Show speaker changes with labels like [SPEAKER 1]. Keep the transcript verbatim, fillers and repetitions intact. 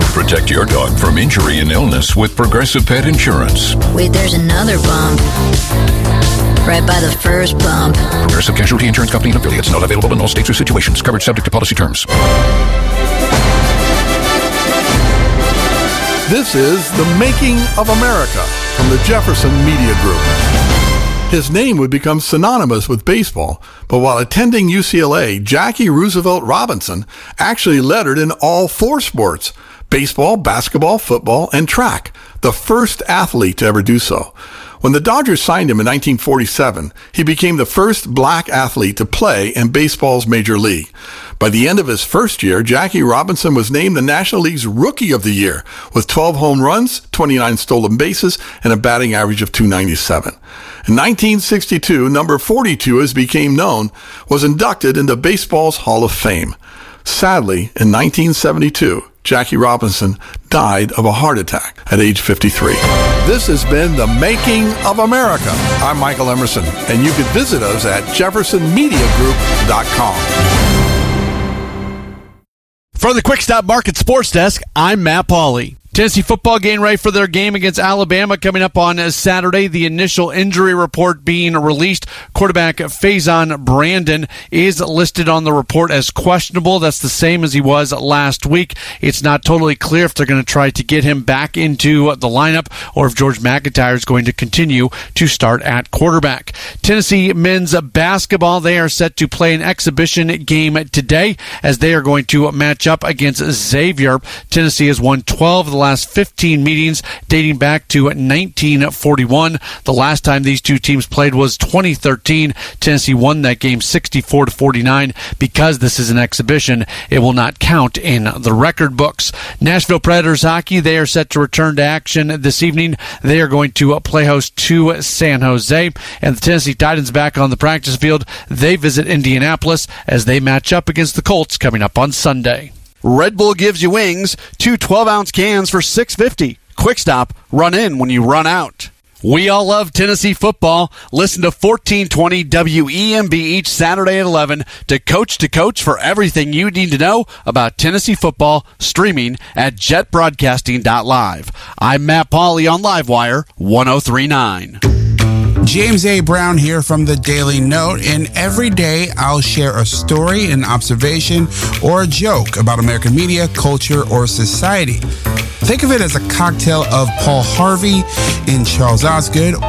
[SPEAKER 1] Protect your dog from injury and illness with Progressive Pet Insurance.
[SPEAKER 2] Wait, there's another bump. Right by the first bump.
[SPEAKER 1] Progressive Casualty Insurance Company and affiliates. Not available in all states or situations. Coverage subject to policy terms.
[SPEAKER 3] This is The Making of America from the Jefferson Media Group. His name would become synonymous with baseball, but while attending U C L A, Jackie Roosevelt Robinson actually lettered in all four sports: baseball, basketball, football, and track, the first athlete to ever do so. When the Dodgers signed him in nineteen forty-seven, he became the first black athlete to play in baseball's major league. By the end of his first year, Jackie Robinson was named the National League's Rookie of the Year with twelve home runs, twenty-nine stolen bases, and a batting average of two ninety-seven. In nineteen sixty-two, number forty-two, as became known, was inducted into baseball's Hall of Fame. Sadly, in nineteen seventy-two, Jackie Robinson died of a heart attack at age fifty-three. This has been The Making of America. I'm Michael Emerson, and you can visit us at jefferson media group dot com.
[SPEAKER 4] From the Quick Stop Market Sports Desk, I'm Matt Pauley. Tennessee football getting ready for their game against Alabama coming up on Saturday. The initial injury report being released. Quarterback Faison Brandon is listed on the report as questionable. That's the same as he was last week. It's not totally clear if they're going to try to get him back into the lineup or if George McIntyre is going to continue to start at quarterback. Tennessee men's basketball, they are set to play an exhibition game today as they are going to match up against Xavier. Tennessee has won twelve of the last fifteen meetings dating back to nineteen forty-one. The last time these two teams played was twenty thirteen. Tennessee won that game sixty-four to forty-nine. Because this is an exhibition, it will not count in the record books. Nashville Predators hockey, they are set to return to action this evening. They are going to play host to San Jose. And the Tennessee Titans back on the practice field. They visit Indianapolis as they match up against the Colts coming up on Sunday. Red Bull gives you wings, two twelve-ounce cans for six dollars and fifty cents. Quick Stop, run in when you run out. We all love Tennessee football. Listen to fourteen twenty W E M B each Saturday at eleven to Coach to Coach for everything you need to know about Tennessee football, streaming at jet broadcasting dot live. I'm Matt Pauley on Livewire one oh three point nine.
[SPEAKER 5] James A. Brown here from the Daily Note, and every day I'll share a story, an observation, or a joke about American media, culture, or society. Think of it as a cocktail of Paul Harvey and Charles Osgood,